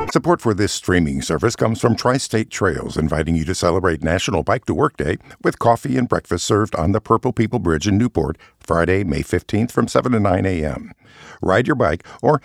Support for this streaming service comes from Tri-State Trails, inviting you to celebrate National Bike to Work Day with coffee and breakfast served on the Purple People Bridge in Newport, Friday, May 15th from 7 to 9 a.m. Ride your bike or